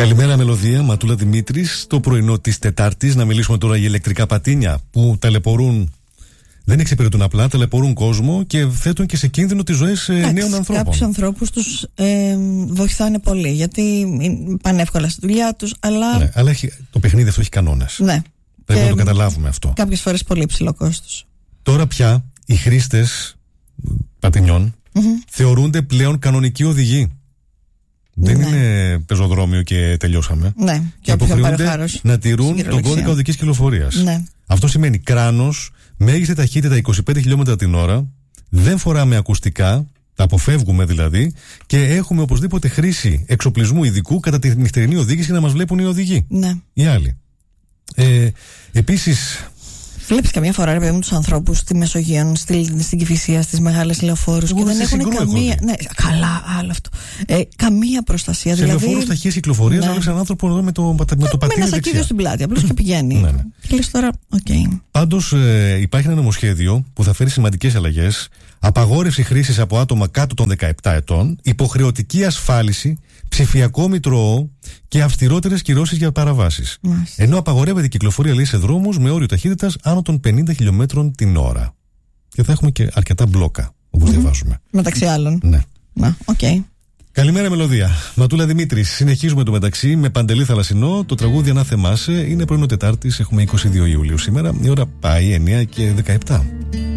Καλημέρα, Μελωδία, Ματούλα Δημήτρης. Το πρωινό της Τετάρτης, να μιλήσουμε τώρα για ηλεκτρικά πατίνια που ταλαιπωρούν, δεν εξυπηρετούν απλά, ταλαιπωρούν κόσμο και θέτουν και σε κίνδυνο τις ζωές νέων ανθρώπων. Κάποιους ανθρώπους τους βοηθάνε πολύ, γιατί πάνε εύκολα στη δουλειά τους, αλλά. Ναι, αλλά το παιχνίδι αυτό έχει κανόνες. Ναι. Πρέπει να το καταλάβουμε αυτό. Κάποιες φορές πολύ υψηλό κόστος. Τώρα πια οι χρήστες πατινιών θεωρούνται πλέον κανονικοί οδηγοί. Δεν είναι πεζοδρόμιο και τελειώσαμε. Ναι. Και υποχρεούνται να τηρούν τον κώδικα οδικής κυκλοφορίας. Ναι. Αυτό σημαίνει κράνος, μέγιστη ταχύτητα 25 χιλιόμετρα την ώρα, δεν φοράμε ακουστικά, τα αποφεύγουμε δηλαδή, και έχουμε οπωσδήποτε χρήση εξοπλισμού ειδικού κατά τη νυχτερινή οδήγηση για να μας βλέπουν οι οδηγοί. Ναι. Οι άλλοι. Επίσης. Βλέπεις καμιά φορά, ρε παιδί μου, τους ανθρώπους στη Μεσογείο, στην Κηφισία, στις μεγάλες λεωφόρους και δεν έχουν καμία. Ναι, καλά, άλλο αυτό. Καμία προστασία. Σε λεωφόρους ταχείας κυκλοφορίας, να βλέπει έναν άνθρωπο εδώ με το πατίνι δεξιά. Με ένα σακίδιο στην πλάτη, απλώς και πηγαίνει. Ναι. Και λες τώρα, Πάντως, υπάρχει ένα νομοσχέδιο που θα φέρει σημαντικές αλλαγές. Απαγόρευση χρήσης από άτομα κάτω των 17 ετών, υποχρεωτική ασφάλιση, ψηφιακό μητρό και αυστηρότερες κυρώσεις για παραβάσεις. Ενώ απαγορεύεται η κυκλοφορία, λέει, σε δρόμους με όριο ταχύτητας άνω των 50 χιλιόμετρων την ώρα. Και θα έχουμε και αρκετά μπλόκα, όπως διαβάζουμε. Μεταξύ άλλων. Ναι. Καλημέρα, Μελωδία. Ματούλα Δημήτρης. Συνεχίζουμε το μεταξύ με Παντελή Θαλασσινό. Το τραγούδι «Ανάθεμάσαι» είναι πρωινό Τετάρτης. Έχουμε 22 Ιουλίου σήμερα. Η ώρα πάει 9 και 17.